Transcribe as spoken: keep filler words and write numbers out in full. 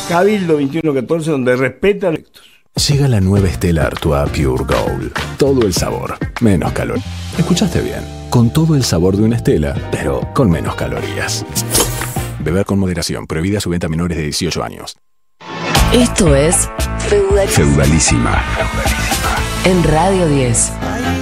Cabildo veintiuno catorce, donde respetan. Llega la nueva Stella Artois Pure Gold. Todo el sabor, menos calor. ¿Escuchaste bien? Con todo el sabor de una Stella, pero con menos calorías. Beber con moderación. Prohibida su venta a menores de dieciocho años. Esto es Feudalísima. Feudalísima. En Radio diez.